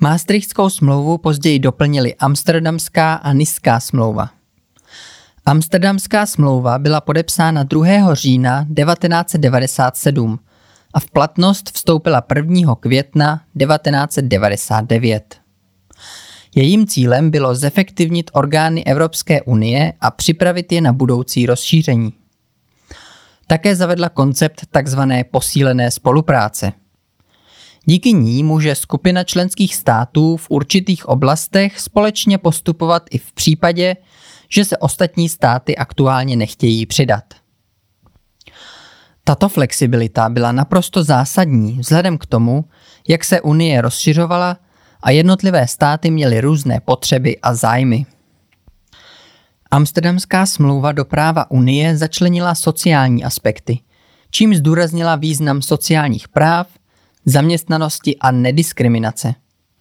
Maastrichtskou smlouvu později doplnily Amsterdamská a Nická smlouva. Amsterdamská smlouva byla podepsána 2. října 1997 a v platnost vstoupila 1. května 1999. Jejím cílem bylo zefektivnit orgány Evropské unie a připravit je na budoucí rozšíření. Také zavedla koncept tzv. Posílené spolupráce. Díky ní může skupina členských států v určitých oblastech společně postupovat i v případě, že se ostatní státy aktuálně nechtějí přidat. Tato flexibilita byla naprosto zásadní vzhledem k tomu, jak se Unie rozšiřovala a jednotlivé státy měly různé potřeby a zájmy. Amsterdamská smlouva do práva Unie začlenila sociální aspekty, čímž zdůraznila význam sociálních práv, zaměstnanosti a nediskriminace.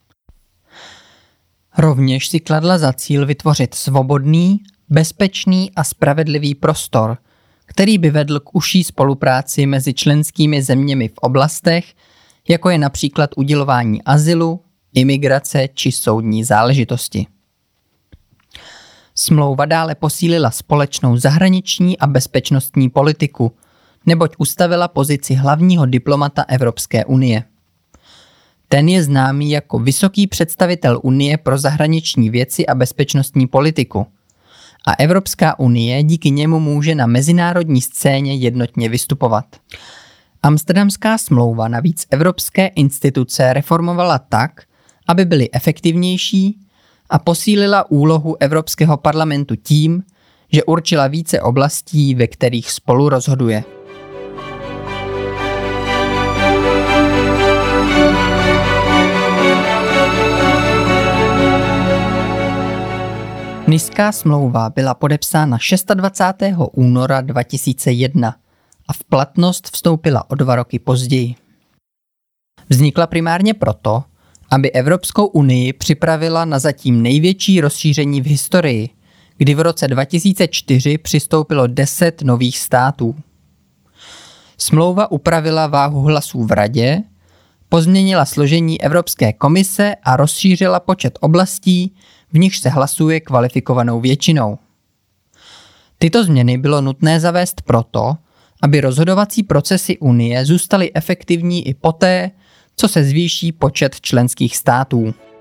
Rovněž si kladla za cíl vytvořit svobodný, bezpečný a spravedlivý prostor, který by vedl k užší spolupráci mezi členskými zeměmi v oblastech, jako je například udělování azylu, imigrace či soudní záležitosti. Smlouva dále posílila společnou zahraniční a bezpečnostní politiku, neboť ustavila pozici hlavního diplomata Evropské unie. Ten je známý jako vysoký představitel Unie pro zahraniční věci a bezpečnostní politiku. A Evropská unie díky němu může na mezinárodní scéně jednotně vystupovat. Amsterdamská smlouva navíc evropské instituce reformovala tak, aby byly efektivnější a posílila úlohu Evropského parlamentu tím, že určila více oblastí, ve kterých spolu rozhoduje. Nická smlouva byla podepsána 26. února 2001 a v platnost vstoupila o 2 roky později. Vznikla primárně proto, aby Evropskou unii připravila na zatím největší rozšíření v historii, kdy v roce 2004 přistoupilo 10 nových států. Smlouva upravila váhu hlasů v Radě, pozměnila složení Evropské komise a rozšířila počet oblastí, v nichž se hlasuje kvalifikovanou většinou. Tyto změny bylo nutné zavést proto, aby rozhodovací procesy Unie zůstaly efektivní i poté, co se zvýší počet členských států.